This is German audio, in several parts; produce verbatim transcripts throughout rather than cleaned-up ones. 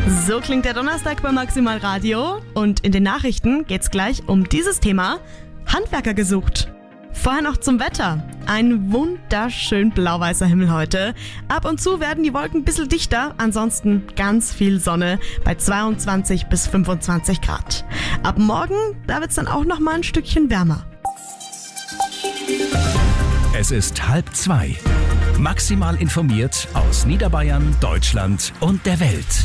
So klingt der Donnerstag bei Maximal Radio und in den Nachrichten geht's gleich um dieses Thema: Handwerker gesucht. Vorher noch zum Wetter. Ein wunderschön blau-weißer Himmel heute. Ab und zu werden die Wolken ein bisschen dichter, ansonsten ganz viel Sonne bei zweiundzwanzig bis fünfundzwanzig Grad. Ab morgen, da wird's dann auch noch mal ein Stückchen wärmer. Es ist halb zwei. Maximal informiert aus Niederbayern, Deutschland und der Welt.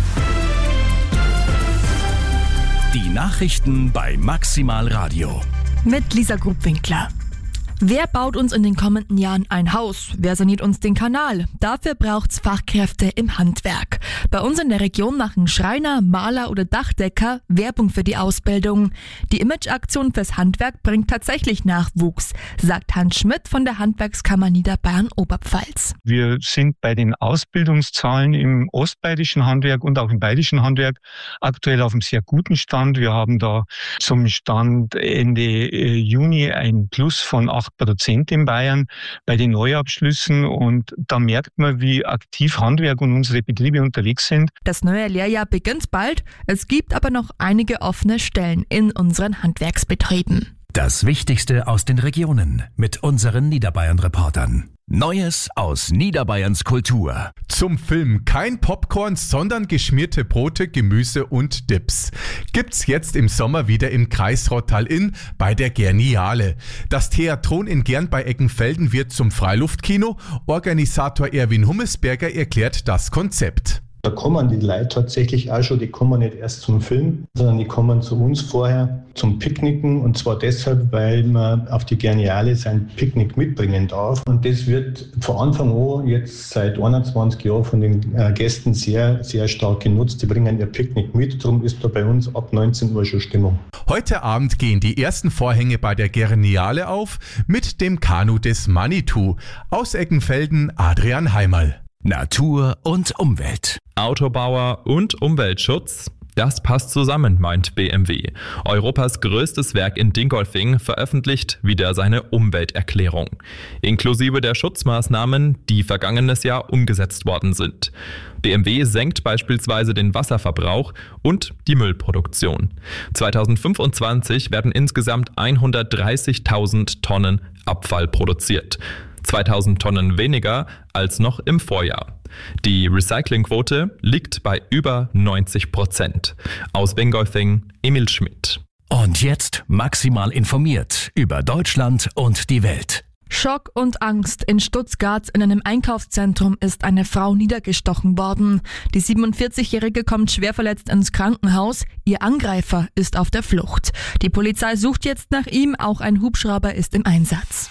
Die Nachrichten bei Maximal Radio. Mit Lisa Grubwinkler. Wer baut uns in den kommenden Jahren ein Haus? Wer saniert uns den Kanal? Dafür braucht's Fachkräfte im Handwerk. Bei uns in der Region machen Schreiner, Maler oder Dachdecker Werbung für die Ausbildung. Die Imageaktion fürs Handwerk bringt tatsächlich Nachwuchs, sagt Hans Schmidt von der Handwerkskammer Niederbayern-Oberpfalz. Wir sind bei den Ausbildungszahlen im ostbayerischen Handwerk und auch im bayerischen Handwerk aktuell auf einem sehr guten Stand. Wir haben da zum Stand Ende Juni ein Plus von acht Prozent in Bayern bei den Neuabschlüssen, und da merkt man, wie aktiv Handwerk und unsere Betriebe unterwegs sind. Das neue Lehrjahr beginnt bald, es gibt aber noch einige offene Stellen in unseren Handwerksbetrieben. Das Wichtigste aus den Regionen mit unseren Niederbayern-Reportern. Neues aus Niederbayerns Kultur. Zum Film kein Popcorn, sondern geschmierte Brote, Gemüse und Dips. Gibt's jetzt im Sommer wieder im Kreis Rottal-Inn bei der Gerniale. Das Theatron in Gern bei Eckenfelden wird zum Freiluftkino. Organisator Erwin Hummesberger erklärt das Konzept. Da kommen die Leute tatsächlich auch schon, die kommen nicht erst zum Film, sondern die kommen zu uns vorher zum Picknicken, und zwar deshalb, weil man auf die Gerniale sein Picknick mitbringen darf. Und das wird von Anfang an jetzt seit einundzwanzig Jahren von den Gästen sehr, sehr stark genutzt. Die bringen ihr Picknick mit, darum ist da bei uns ab neunzehn Uhr schon Stimmung. Heute Abend gehen die ersten Vorhänge bei der Gerniale auf mit dem Kanu des Manitou. Aus Eckenfelden Adrian Heimerl. Natur und Umwelt. Autobauer und Umweltschutz, das passt zusammen, meint B M W. Europas größtes Werk in Dingolfing veröffentlicht wieder seine Umwelterklärung, inklusive der Schutzmaßnahmen, die vergangenes Jahr umgesetzt worden sind. B M W senkt beispielsweise den Wasserverbrauch und die Müllproduktion. zweitausendfünfundzwanzig werden insgesamt hundertdreißigtausend Tonnen Abfall produziert. zweitausend Tonnen weniger als noch im Vorjahr. Die Recyclingquote liegt bei über neunzig Prozent. Aus Dingolfing, Emil Schmidt. Und jetzt maximal informiert über Deutschland und die Welt. Schock und Angst. In Stuttgart in einem Einkaufszentrum ist eine Frau niedergestochen worden. Die siebenundvierzigjährige kommt schwer verletzt ins Krankenhaus. Ihr Angreifer ist auf der Flucht. Die Polizei sucht jetzt nach ihm. Auch ein Hubschrauber ist im Einsatz.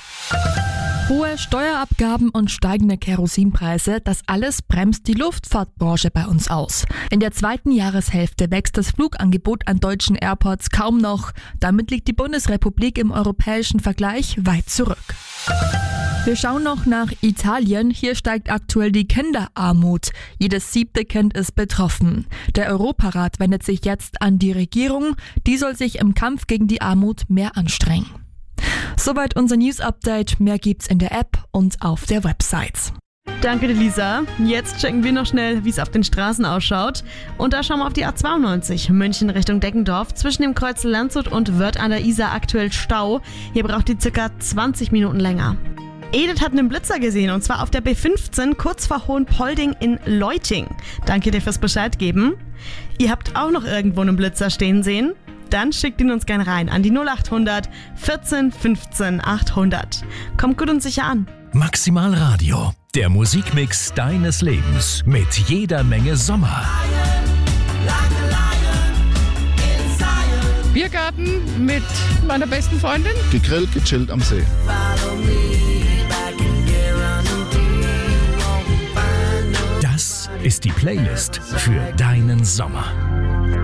Hohe Steuerabgaben und steigende Kerosinpreise, das alles bremst die Luftfahrtbranche bei uns aus. In der zweiten Jahreshälfte wächst das Flugangebot an deutschen Airports kaum noch. Damit liegt die Bundesrepublik im europäischen Vergleich weit zurück. Wir schauen noch nach Italien. Hier steigt aktuell die Kinderarmut. Jedes siebte Kind ist betroffen. Der Europarat wendet sich jetzt an die Regierung. Die soll sich im Kampf gegen die Armut mehr anstrengen. Soweit unser News-Update. Mehr gibt's in der App und auf der Website. Danke dir, Lisa. Jetzt checken wir noch schnell, wie es auf den Straßen ausschaut. Und da schauen wir auf die A zweiundneunzig, München Richtung Deggendorf. Zwischen dem Kreuz Landshut und Wörth an der Isar aktuell Stau. Hier braucht die circa zwanzig Minuten länger. Edith hat einen Blitzer gesehen, und zwar auf der B fünfzehn, kurz vor Hohenpolding in Leuting. Danke dir fürs Bescheid geben. Ihr habt auch noch irgendwo einen Blitzer stehen sehen? Dann schickt ihn uns gern rein an die null acht hundert vierzehn fünfzehn achthundert. Kommt gut und sicher an. Maximal Radio, der Musikmix deines Lebens mit jeder Menge Sommer. Biergarten mit meiner besten Freundin. Gegrillt, gechillt am See. Das ist die Playlist für deinen Sommer.